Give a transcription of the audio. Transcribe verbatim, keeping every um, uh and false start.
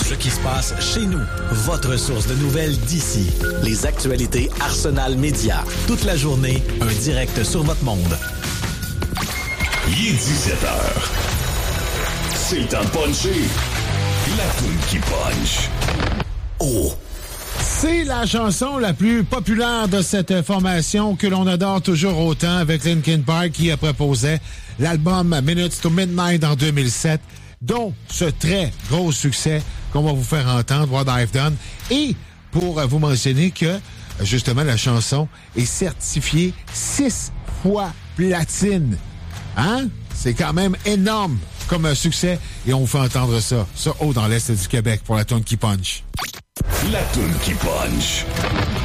Ce qui se passe chez nous. Votre source de nouvelles d'ici. Les actualités Arsenal Média. Toute la journée, un direct sur votre monde. Il est dix-sept heures. C'est le temps de puncher. La toune qui punch. Oh! C'est la chanson la plus populaire de cette formation que l'on adore toujours autant avec Linkin Park qui a proposé l'album Minutes to Midnight en deux mille sept, dont ce très gros succès qu'on va vous faire entendre, What I've Done. Et pour vous mentionner que, justement, la chanson est certifiée six fois platine. Hein? C'est quand même énorme comme un succès et on vous fait entendre ça, ça haut dans l'Est du Québec pour la toune qui punch. La toune qui punch.